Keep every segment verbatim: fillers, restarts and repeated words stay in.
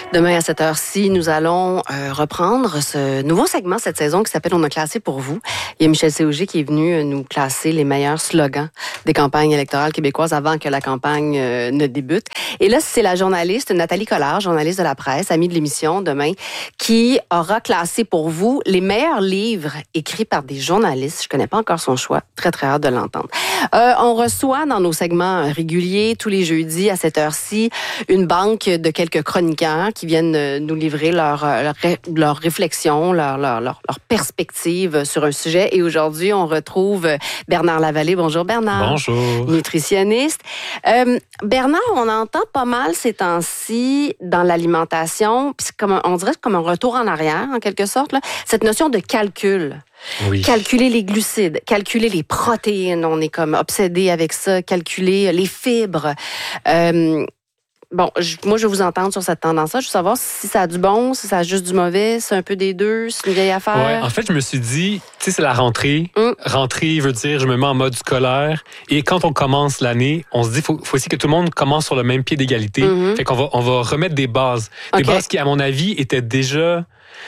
Demain à cette heure-ci, nous allons euh, reprendre ce nouveau segment cette saison qui s'appelle « On a classé pour vous ». Il y a Michel Séauger qui est venu nous classer les meilleurs slogans des campagnes électorales québécoises avant que la campagne euh, ne débute. Et là, c'est la journaliste Nathalie Collard, journaliste de la presse, amie de l'émission Demain, qui aura classé pour vous les meilleurs livres écrits par des journalistes. Je connais pas encore son choix. Très, très hâte de l'entendre. Euh, on reçoit dans nos segments réguliers, tous les jeudis à cette heure-ci, une banque de quelques chroniqueurs qui viennent nous livrer leur, leur, leur réflexion, leur, leur, leur, leur perspective sur un sujet. Et aujourd'hui, on retrouve Bernard Lavallée. Bonjour Bernard. Bonjour. Nutritionniste. Euh, Bernard, on entend pas mal ces temps-ci dans l'alimentation, puis c'est comme, on dirait comme un retour en arrière, en quelque sorte, là, cette notion de calcul. Oui. Calculer les glucides, calculer les protéines, on est comme obsédé avec ça, calculer les fibres. Euh, Bon, je, moi, je vais vous entendre sur cette tendance-là. Je veux savoir si ça a du bon, si ça a juste du mauvais, c'est un peu des deux, c'est une vieille affaire. Ouais, en fait, je me suis dit, tu sais, c'est la rentrée. Mm. Rentrée veut dire, je me mets en mode scolaire. Et quand on commence l'année, on se dit, faut, faut aussi que tout le monde commence sur le même pied d'égalité. Mm-hmm. Fait qu'on va, on va remettre des bases. Des okay. bases qui, à mon avis, étaient déjà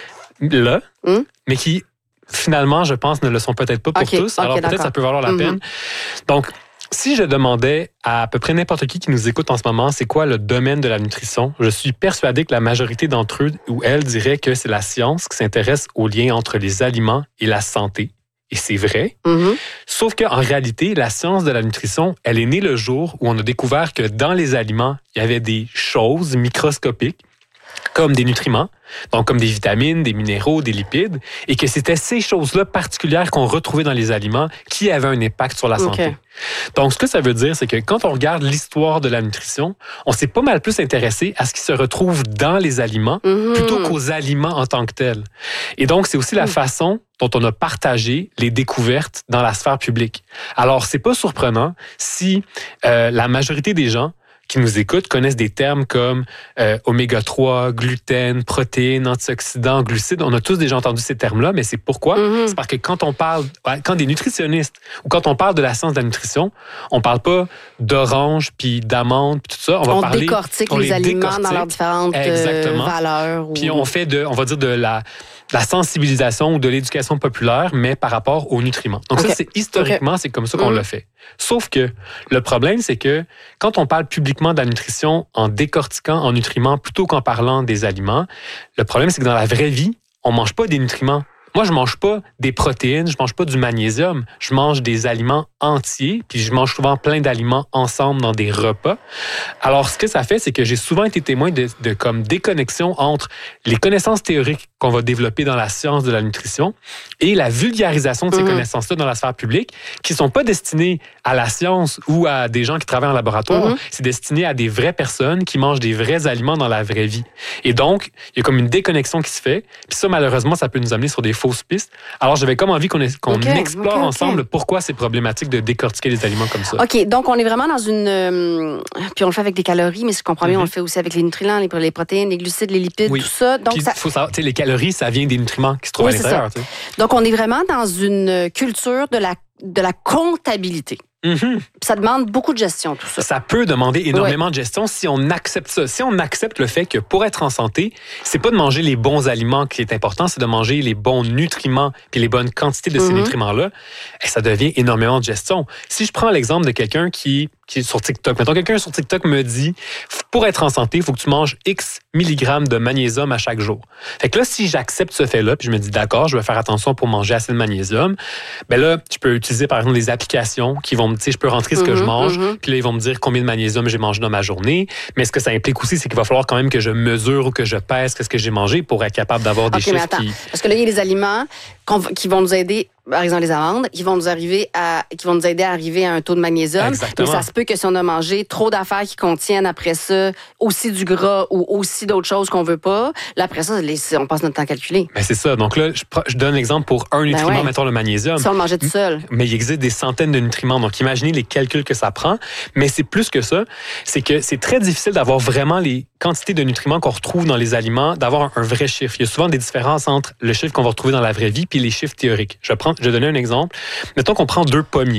là, mm. mais qui, finalement, je pense, ne le sont peut-être pas pour okay. tous. Alors okay, peut-être ça peut valoir la mm-hmm. peine. Donc, si je demandais à à peu près n'importe qui qui nous écoute en ce moment, c'est quoi le domaine de la nutrition, je suis persuadé que la majorité d'entre eux ou elles diraient que c'est la science qui s'intéresse aux liens entre les aliments et la santé. Et c'est vrai. Mm-hmm. Sauf qu'en réalité, la science de la nutrition, elle est née le jour où on a découvert que dans les aliments, il y avait des choses microscopiques comme des nutriments, donc comme des vitamines, des minéraux, des lipides, et que c'était ces choses-là particulières qu'on retrouvait dans les aliments qui avaient un impact sur la santé. Okay. Donc, ce que ça veut dire, c'est que quand on regarde l'histoire de la nutrition, on s'est pas mal plus intéressé à ce qui se retrouve dans les aliments mm-hmm. plutôt qu'aux aliments en tant que tels. Et donc, c'est aussi la mm. façon dont on a partagé les découvertes dans la sphère publique. Alors, c'est pas surprenant si euh, la majorité des gens qui nous écoutent connaissent des termes comme euh, oméga trois, gluten, protéines, antioxydants, glucides. On a tous déjà entendu ces termes-là, mais c'est pourquoi? Mm-hmm. C'est parce que quand on parle, quand des nutritionnistes ou quand on parle de la science de la nutrition, on parle pas d'orange puis d'amandes puis tout ça. On va on parler, décortique on les, les aliments décortique. Dans leurs différentes Exactement. valeurs. Ou... Puis on fait de, on va dire de la la sensibilisation ou de l'éducation populaire, mais par rapport aux nutriments. Donc okay. ça, c'est historiquement, okay. c'est comme ça qu'on mmh. l'a fait. Sauf que le problème, c'est que quand on parle publiquement de la nutrition en décortiquant en nutriments plutôt qu'en parlant des aliments, le problème, c'est que dans la vraie vie, on mange pas des nutriments. Moi, je mange pas des protéines, je mange pas du magnésium, je mange des aliments entiers, puis je mange souvent plein d'aliments ensemble dans des repas. Alors, ce que ça fait, c'est que j'ai souvent été témoin de, de comme déconnexion entre les connaissances théoriques qu'on va développer dans la science de la nutrition et la vulgarisation de ces mmh. connaissances-là dans la sphère publique, qui sont pas destinées à la science ou à des gens qui travaillent en laboratoire, mmh. c'est destiné à des vraies personnes qui mangent des vrais aliments dans la vraie vie. Et donc, il y a comme une déconnexion qui se fait, puis ça, malheureusement, ça peut nous amener sur des fausses pistes. Alors, j'avais comme envie qu'on, qu'on okay, explore okay, ensemble okay. pourquoi c'est problématique de décortiquer les aliments comme ça. OK, donc on est vraiment dans une... Euh, puis on le fait avec des calories, mais si je comprends bien, mm-hmm. on le fait aussi avec les nutriments, les, les protéines, les glucides, les lipides, oui. tout ça. Donc puis, ça... faut savoir, les calories, ça vient des nutriments qui se trouvent oui, à l'intérieur. Donc, on est vraiment dans une culture de la, de la comptabilité. Mm-hmm. Ça demande beaucoup de gestion, tout ça. Ça peut demander énormément ouais. de gestion si on accepte ça. Si on accepte le fait que pour être en santé, c'est pas de manger les bons aliments qui est important, c'est de manger les bons nutriments puis les bonnes quantités de mm-hmm. ces nutriments-là. Et ça devient énormément de gestion. Si je prends l'exemple de quelqu'un qui, qui est sur TikTok, mettons quelqu'un sur TikTok me dit, pour être en santé, il faut que tu manges X milligrammes de magnésium à chaque jour. Fait que là, si j'accepte ce fait-là, puis je me dis, d'accord, je vais faire attention pour manger assez de magnésium, ben là, je peux utiliser par exemple des applications qui vont tu sais, je peux rentrer ce que mm-hmm, je mange, mm-hmm. puis là, ils vont me dire combien de magnésium j'ai mangé dans ma journée. Mais ce que ça implique aussi, c'est qu'il va falloir quand même que je mesure ou que je pèse ce que j'ai mangé pour être capable d'avoir des okay, chiffres mais attends, qui... Parce que là, il y a des aliments qui vont nous aider, par exemple les amandes, qui vont nous arriver à, qui vont nous aider à arriver à un taux de magnésium. Exactement. Mais ça se peut que si on a mangé trop d'affaires qui contiennent après ça aussi du gras ou aussi d'autres choses qu'on veut pas, là après ça, les, on passe notre temps à calculer. Ben c'est ça. Donc là, je, je donne l'exemple pour un nutriment, ben ouais. mettons le magnésium. Si on le mangeait tout seul. Mais il existe des centaines de nutriments. Donc imaginez les calculs que ça prend. Mais c'est plus que ça. C'est que c'est très difficile d'avoir vraiment les quantités de nutriments qu'on retrouve dans les aliments, d'avoir un, un vrai chiffre. Il y a souvent des différences entre le chiffre qu'on va retrouver dans la vraie vie puis les chiffres théoriques. Je vais prendre, je vais donner un exemple. Mettons qu'on prend deux pommiers.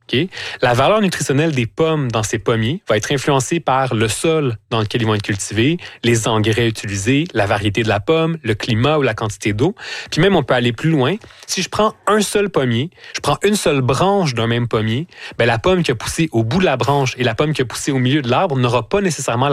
Okay? La valeur nutritionnelle des pommes dans ces pommiers va être influencée par le sol dans lequel ils vont être cultivés, les engrais utilisés, la variété de la pomme, le climat ou la quantité d'eau. Puis même, on peut aller plus loin. Si je prends un seul pommier, je prends une seule branche d'un même pommier, ben la pomme qui a poussé au bout de la branche et la pomme qui a poussé au milieu de l'arbre n'aura pas nécessairement